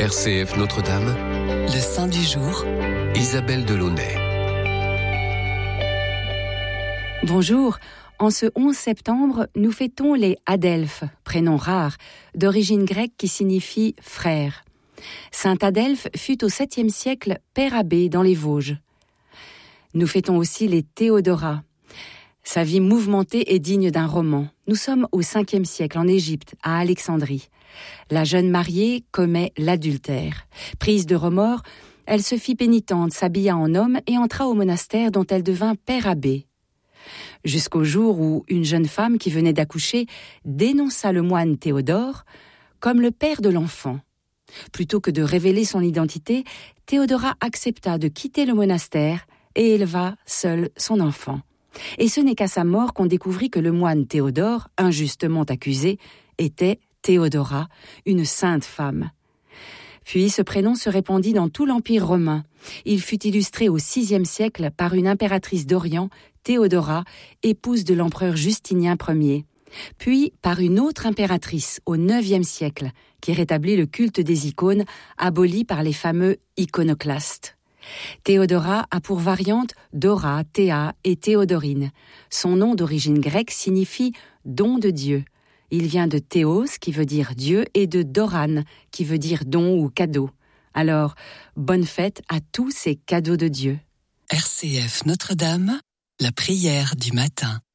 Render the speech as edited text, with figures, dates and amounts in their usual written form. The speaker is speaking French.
RCF Notre-Dame, le saint du jour, Isabelle Delaunay. Bonjour, en ce 11 septembre, nous fêtons les Adelphes, prénom rare, d'origine grecque qui signifie frère. Saint Adelphe fut au 7e siècle père abbé dans les Vosges. Nous fêtons aussi les Théodoras. Sa vie mouvementée est digne d'un roman. Nous sommes au 5e siècle en Égypte, à Alexandrie. La jeune mariée commet l'adultère. Prise de remords, elle se fit pénitente, s'habilla en homme et entra au monastère dont elle devint père abbé. Jusqu'au jour où une jeune femme qui venait d'accoucher dénonça le moine Théodore comme le père de l'enfant. Plutôt que de révéler son identité, Théodora accepta de quitter le monastère et éleva seule son enfant. Et ce n'est qu'à sa mort qu'on découvrit que le moine Théodore, injustement accusé, était Théodora, une sainte femme. Puis ce prénom se répandit dans tout l'Empire romain. Il fut illustré au VIe siècle par une impératrice d'Orient, Théodora, épouse de l'empereur Justinien Ier. Puis par une autre impératrice au IXe siècle, qui rétablit le culte des icônes, aboli par les fameux iconoclastes. Théodora a pour variante Dora, Théa et Théodorine. Son nom d'origine grecque signifie « don de Dieu ». Il vient de Théos, qui veut dire Dieu, et de Doran, qui veut dire don ou cadeau. Alors, bonne fête à tous ces cadeaux de Dieu. RCF Notre-Dame, la prière du matin.